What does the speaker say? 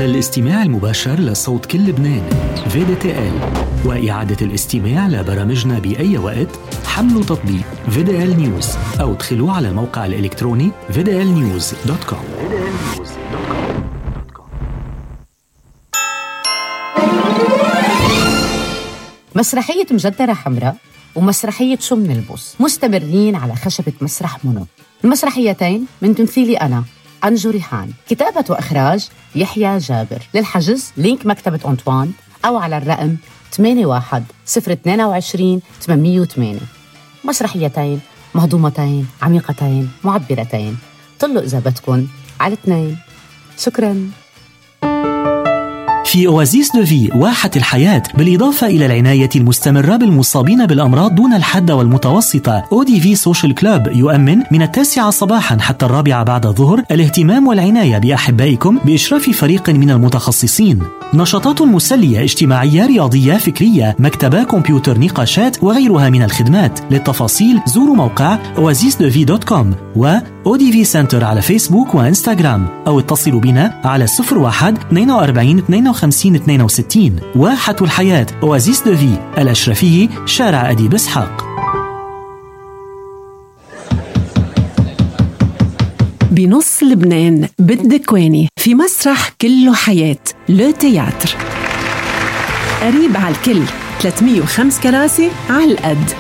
على الاستماع المباشر لصوت كل لبنان VDTL، وإعادة الاستماع لبرامجنا بأي وقت. حملوا تطبيق VDL News أو ادخلوا على الموقع الإلكتروني vdlnews.com. مسرحية مجدرة حمراء ومسرحية شو منلبس مستمرين على خشبة مسرح منو. المسرحيتين من تمثيلي أنا أنجو ريحان، كتابة وإخراج يحيى جابر. للحجز لينك مكتبة أنطوان أو على الرقم 81-022-808. مسرحيتين مهضومتين عميقتين معبرتين. طلوا إذا بدكن على 2. شكراً. في أوازيس دو في واحة الحياة، بالإضافة إلى العناية المستمرة بالمصابين بالأمراض دون الحد والمتوسطة، ODV سوشيال كلوب يؤمن من 9 صباحا حتى 4 بعد الظهر الاهتمام والعناية بأحبائكم بإشراف فريق من المتخصصين. نشاطات مسلية اجتماعية رياضية فكرية، مكتبة كمبيوتر نقاشات وغيرها من الخدمات. للتفاصيل زوروا موقع oasisdevi.com و ODV سنتر على فيسبوك وإنستغرام، أو اتصلوا بنا على 01-42-52-62. واحة الحياة أوازيس دو في، الأشرفية، شارع أديب إسحاق. بنص لبنان بالدكواني في مسرح كله حياة لو تياتر، قريب على الكل، 305 كراسي على القد.